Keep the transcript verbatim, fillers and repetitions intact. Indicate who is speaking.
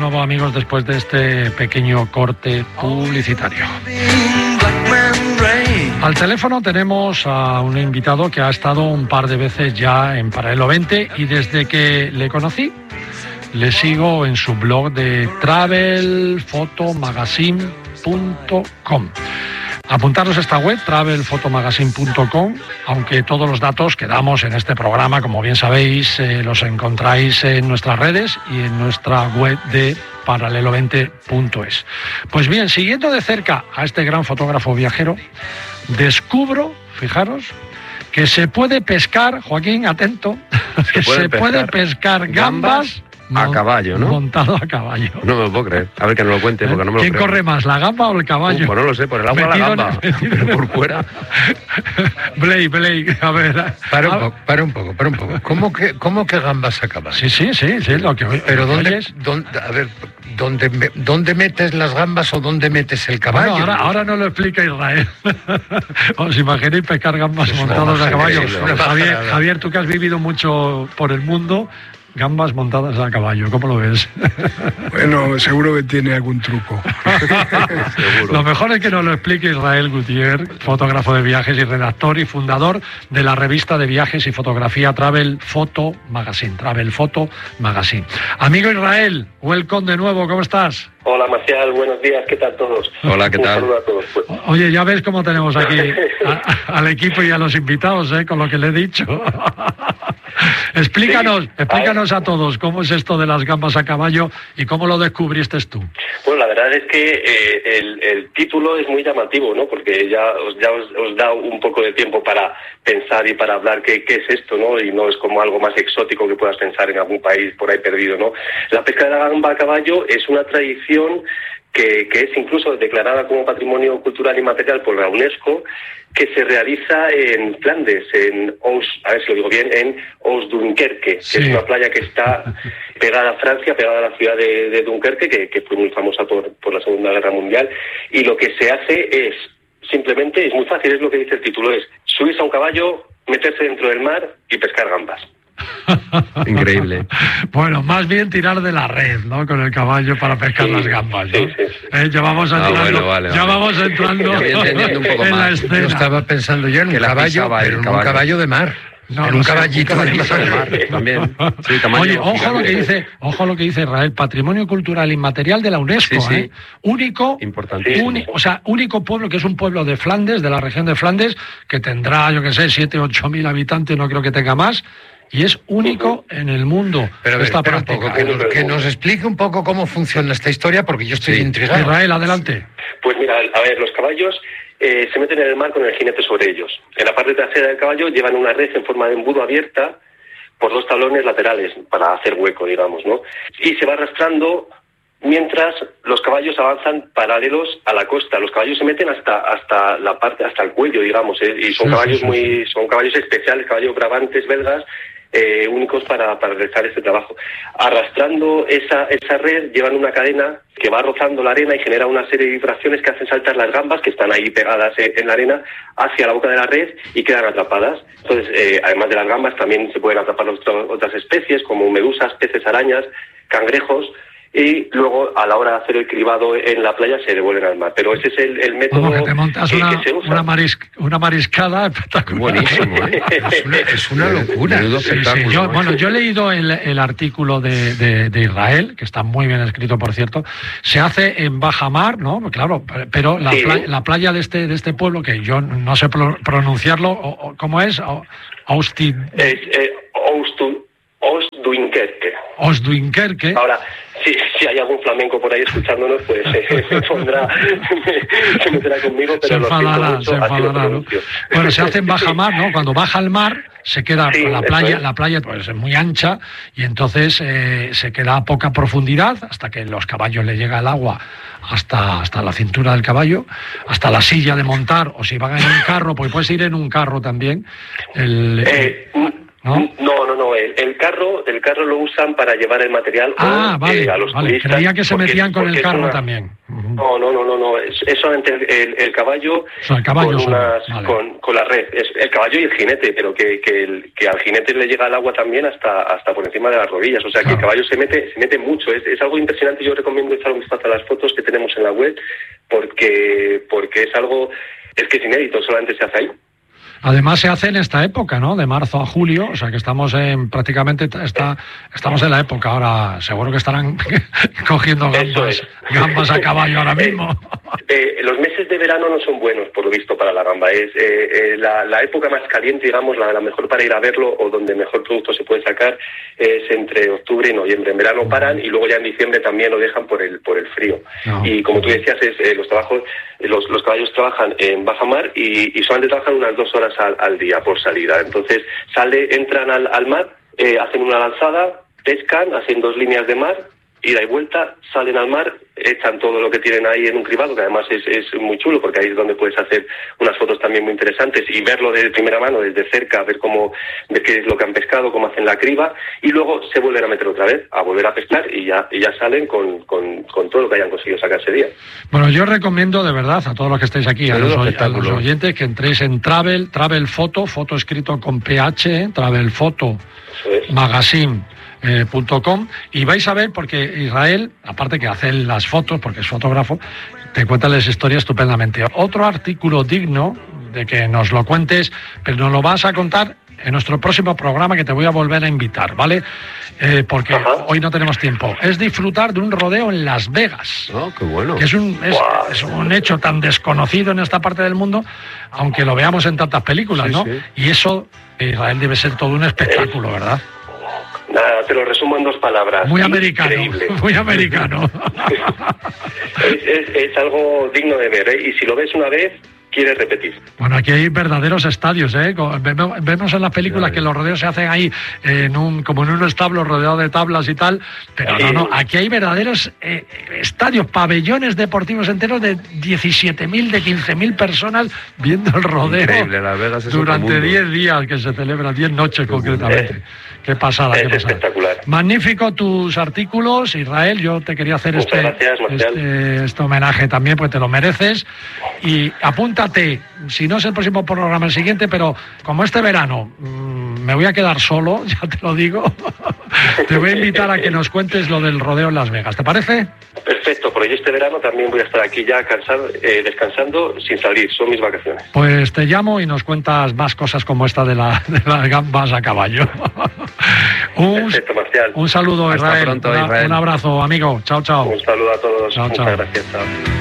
Speaker 1: nuevo, amigos, después de este pequeño corte publicitario. Al teléfono tenemos a un invitado que ha estado un par de veces ya en Paralelo veinte y desde que le conocí le sigo en su blog de travel photo magazine punto com. Apuntaros a esta web, travel photo magazine punto com, aunque todos los datos que damos en este programa, como bien sabéis, eh, los encontráis en nuestras redes y en nuestra web de paralelo veinte punto es. Pues bien, siguiendo de cerca a este gran fotógrafo viajero, descubro, fijaros, que se puede pescar, Joaquín, atento, que
Speaker 2: se puede,
Speaker 1: se
Speaker 2: pescar,
Speaker 1: puede pescar gambas,
Speaker 2: gambas a caballo, ¿no?
Speaker 1: Montado a caballo.
Speaker 2: No me lo puedo creer. A ver, que no lo cuente, porque no me lo creo.
Speaker 1: ¿Quién corre más, la gamba o el caballo?
Speaker 2: Uh, pues no lo sé, por el agua
Speaker 1: metido
Speaker 2: la gamba,
Speaker 1: en,
Speaker 2: pero por fuera.
Speaker 1: Blake, Blake, a ver.
Speaker 3: Para un poco, para un poco, para un poco. ¿Cómo que, cómo que gambas a caballo?
Speaker 1: Sí, sí, sí, sí, lo que
Speaker 3: Pero
Speaker 1: lo
Speaker 3: ¿dónde,
Speaker 1: oyes?
Speaker 3: dónde, a ver, ¿dónde, ¿dónde metes las gambas o dónde metes el caballo?
Speaker 1: Bueno, ahora, ahora no lo explica Israel. ¿Os imagináis pescar gambas
Speaker 3: Es
Speaker 1: montados a caballo?
Speaker 3: increíble.
Speaker 1: Javier, Javier, tú que has vivido mucho por el mundo, gambas montadas a caballo, ¿cómo lo ves?
Speaker 4: Bueno, seguro que tiene algún truco.
Speaker 2: Seguro.
Speaker 1: Lo mejor es que nos lo explique Israel Gutiérrez, fotógrafo de viajes y redactor y fundador de la revista de viajes y fotografía Travel Photo Magazine. Travel Photo Magazine. Amigo Israel, welcome de nuevo, ¿cómo estás?
Speaker 5: Hola Marcial, buenos días, ¿qué tal todos?
Speaker 2: Hola, ¿qué
Speaker 5: Un
Speaker 2: tal?
Speaker 5: saludo a todos. Pues.
Speaker 1: Oye, ya ves cómo tenemos aquí a, a, al equipo y a los invitados, ¿eh? Con lo que le he dicho. Explícanos,
Speaker 5: Sí,
Speaker 1: explícanos a todos cómo es esto de las gambas a caballo y cómo lo descubriste tú.
Speaker 5: Bueno, la verdad es que eh, el, el título es muy llamativo, ¿no? Porque ya os ya os, os da un poco de tiempo para pensar y para hablar qué, qué es esto, ¿no? Y no es como algo más exótico que puedas pensar en algún país por ahí perdido, ¿no? La pesca de la gamba a caballo es una tradición que, que es incluso declarada como Patrimonio Cultural Inmaterial por la UNESCO, que se realiza en Flandes, en Oos, a ver si lo digo bien, en Oostdunkerque,
Speaker 1: Sí.
Speaker 5: que es una playa que está pegada a Francia, pegada a la ciudad de, de Dunkerque, que, que fue muy famosa por, por la Segunda Guerra Mundial, y lo que se hace es, simplemente, es muy fácil, es lo que dice el título, es subirse a un caballo, meterse dentro del mar y pescar gambas.
Speaker 2: Increíble.
Speaker 1: Bueno, más bien tirar de la red, ¿no? Con el caballo para pescar
Speaker 5: Sí,
Speaker 1: las gambas, ¿no?
Speaker 5: sí, sí, sí.
Speaker 1: Eh, ya vamos
Speaker 2: Ah,
Speaker 1: entrando,
Speaker 2: bueno, vale,
Speaker 1: ya
Speaker 2: vale.
Speaker 1: vamos entrando
Speaker 2: Ya voy entendiendo un poco
Speaker 1: en la
Speaker 2: más.
Speaker 1: escena.
Speaker 3: Yo estaba pensando yo en
Speaker 2: Que
Speaker 3: un
Speaker 2: la
Speaker 3: caballo,
Speaker 2: pisaba el
Speaker 3: pero en un
Speaker 2: caballo.
Speaker 3: caballo de mar.
Speaker 1: No,
Speaker 3: en
Speaker 1: no
Speaker 3: un
Speaker 1: sé,
Speaker 3: caballito
Speaker 1: un
Speaker 3: de
Speaker 1: caballito
Speaker 3: mar.
Speaker 1: de mar.
Speaker 2: También. Sí, tamaño
Speaker 1: Oye, ojo lo
Speaker 2: gigante.
Speaker 1: que dice, ojo lo que dice Israel, Patrimonio Cultural Inmaterial de la UNESCO,
Speaker 2: Sí, sí.
Speaker 1: ¿eh? Único,
Speaker 2: Importantísimo.
Speaker 1: uni- o sea, único pueblo que es un pueblo de Flandes, de la región de Flandes, que tendrá, yo qué sé, siete, ocho mil habitantes, no creo que tenga más, y es único en el mundo
Speaker 3: Pero a ver,
Speaker 1: esta
Speaker 3: espera un
Speaker 1: práctica.
Speaker 3: poco, que nos, que nos explique un poco cómo funciona esta historia, porque yo estoy
Speaker 2: Sí.
Speaker 3: intrigado.
Speaker 1: Israel, adelante.
Speaker 5: Pues mira, a ver, los caballos eh, se meten en el mar con el jinete sobre ellos. En la parte trasera del caballo llevan una red en forma de embudo abierta por dos tablones laterales para hacer hueco, digamos, ¿no? Y se va arrastrando mientras los caballos avanzan paralelos a la costa. Los caballos se meten hasta hasta la parte, hasta el cuello, digamos, ¿eh? Y son
Speaker 1: Sí,
Speaker 5: caballos
Speaker 1: sí, sí,
Speaker 5: muy, son caballos especiales, caballos brabantes belgas, eh, únicos para, para realizar este trabajo. Arrastrando esa, esa red, llevan una cadena que va rozando la arena y genera una serie de vibraciones que hacen saltar las gambas, que están ahí pegadas eh, en la arena, hacia la boca de la red y quedan atrapadas. Entonces, eh, además de las gambas, también se pueden atrapar otro, otras especies, como medusas, peces arañas, cangrejos, y luego a la hora de hacer el cribado en la playa se devuelven al mar. Pero ese es el, el método
Speaker 1: Como que te montas
Speaker 5: que,
Speaker 1: una,
Speaker 5: que se usa.
Speaker 1: una, maris- una mariscada espectacular.
Speaker 2: Buenísimo, ¿eh?
Speaker 3: Es una, es una locura.
Speaker 2: Menudo
Speaker 1: Sí, sí,
Speaker 2: espectáculo,
Speaker 1: yo,
Speaker 2: ¿eh?
Speaker 1: bueno, yo he leído el, el artículo de, de, de Israel, que está muy bien escrito, por cierto. Se hace en bajamar, ¿no? Claro, pero la,
Speaker 5: Sí.
Speaker 1: playa, la playa de este de este pueblo, que yo no sé pro- pronunciarlo, o- o- ¿cómo es? O- Austi-
Speaker 5: Es eh, Oostdu- Oostdunkerque.
Speaker 1: Osduinkerque.
Speaker 5: Ahora, si, si hay algún flamenco por ahí escuchándonos, pues eh, se pondrá, se meterá conmigo, pero
Speaker 1: Se
Speaker 5: lo siento
Speaker 1: enfadará,
Speaker 5: mucho,
Speaker 1: se
Speaker 5: así lo
Speaker 1: enfadará, ¿no?
Speaker 5: pronuncio.
Speaker 1: Bueno, se hace en bajamar, ¿no? Cuando baja al mar, se queda
Speaker 5: Sí,
Speaker 1: la
Speaker 5: eso
Speaker 1: playa,
Speaker 5: es.
Speaker 1: la playa pues es muy ancha y entonces eh, se queda a poca profundidad hasta que los caballos le llega el agua hasta, hasta la cintura del caballo, hasta la silla de montar, o si van en un carro, pues puedes ir en un carro también. El,
Speaker 5: Eh,
Speaker 1: ¿no?
Speaker 5: No, no, no. El, el carro, el carro lo usan para llevar el material
Speaker 1: ah,
Speaker 5: o,
Speaker 1: vale,
Speaker 5: eh, a los
Speaker 1: vale.
Speaker 5: turistas.
Speaker 1: Creía que se
Speaker 5: porque,
Speaker 1: metían con el carro
Speaker 5: una...
Speaker 1: también. Uh-huh.
Speaker 5: No, no, no, no, no. Es, es solamente el, el, el caballo,
Speaker 1: o sea, el caballo
Speaker 5: con,
Speaker 1: solo.
Speaker 5: unas,
Speaker 1: Vale.
Speaker 5: con, con la red. Es el caballo y el jinete, pero que, que, el, que al jinete le llega el agua también hasta, hasta por encima de las rodillas. O sea, claro, que el caballo se mete, se mete mucho. Es, es algo impresionante. Yo recomiendo echar un vistazo a las fotos que tenemos en la web, porque, porque es algo, es que es inédito, solamente se hace ahí.
Speaker 1: Además se hace en esta época, ¿no? De marzo a julio, o sea que estamos en prácticamente está, estamos en la época ahora. Seguro que estarán cogiendo gambas, es. gambas a caballo ahora mismo.
Speaker 5: Eh, los meses de verano no son buenos, por lo visto, para la gamba. Es eh, eh, la, la época más caliente, digamos, la, la mejor para ir a verlo o donde mejor producto se puede sacar es entre octubre y noviembre. En verano paran y luego ya en diciembre también lo dejan por el por el frío. No. Y como tú decías, es, eh, los trabajos, eh, los, los caballos trabajan en baja mar y, y solamente trabajan unas dos horas al, al día por salida. Entonces sale, entran al, al mar, eh, hacen una lanzada, pescan, hacen dos líneas de mar, ida y vuelta, salen al mar, echan todo lo que tienen ahí en un cribado, que además es, es muy chulo, porque ahí es donde puedes hacer unas fotos también muy interesantes y verlo de primera mano, desde cerca, ver cómo, ver qué es lo que han pescado, cómo hacen la criba, y luego se vuelven a meter otra vez, a volver a pescar, y ya, y ya salen con, con, con todo lo que hayan conseguido sacar ese día.
Speaker 1: Bueno, yo recomiendo de verdad a todos los que estéis aquí, a los, a los oyentes, que entréis en Travel, Travel Photo, foto escrito con P H, ¿eh? Travel Photo Magazine. Eh, .com, y vais a ver, porque Israel, aparte que hace las fotos, porque es fotógrafo, te cuenta las historias estupendamente. Otro artículo digno de que nos lo cuentes, pero nos lo vas a contar en nuestro próximo programa, que te voy a volver a invitar, ¿vale? Eh, porque Ajá. hoy no tenemos tiempo. Es disfrutar de un rodeo en Las Vegas.
Speaker 2: Oh, qué bueno.
Speaker 1: Que es un, es, wow. es un hecho tan desconocido en esta parte del mundo, aunque lo veamos en tantas películas, sí, ¿no? Sí. Y eso, Israel, debe ser todo un espectáculo, ¿verdad?
Speaker 5: Nada, te lo resumo en dos palabras.
Speaker 1: Muy americano. Increíble. Muy americano.
Speaker 5: es, es, es algo digno de ver, ¿eh? Y si lo ves una vez, quieres repetir.
Speaker 1: Bueno, aquí hay verdaderos estadios, ¿eh? Vemos en las películas que los rodeos se hacen ahí en un, como en un establo rodeado de tablas y tal, pero sí. no, no, aquí hay verdaderos eh, estadios, pabellones deportivos enteros de diecisiete mil, de quince mil personas viendo el rodeo.
Speaker 2: Increíble, Las Vegas es
Speaker 1: durante diez días que se celebra, diez noches concretamente. Eh. Qué pasada,
Speaker 5: es
Speaker 1: qué pasada.
Speaker 5: Espectacular.
Speaker 1: Magnífico tus artículos, Israel. Yo te quería hacer este,
Speaker 5: gracias,
Speaker 1: este, este homenaje también, pues te lo mereces. Y apúntate, si no es el próximo programa, el siguiente, pero como este verano mmm, me voy a quedar solo, ya te lo digo, te voy a invitar a que nos cuentes lo del rodeo en Las Vegas. ¿Te parece?
Speaker 5: Perfecto, porque yo este verano también voy a estar aquí ya cansado, eh, descansando sin salir, son mis vacaciones.
Speaker 1: Pues te llamo y nos cuentas más cosas como esta de, la, de las gambas a caballo. un,
Speaker 5: Perfecto, Marcial.
Speaker 1: Un saludo, Israel.
Speaker 2: Hasta pronto,
Speaker 1: Una,
Speaker 2: Israel.
Speaker 1: Un abrazo, amigo. Chao, chao.
Speaker 5: Un saludo a todos.
Speaker 1: Chao,
Speaker 5: Muchas
Speaker 1: chao.
Speaker 5: gracias. Chao.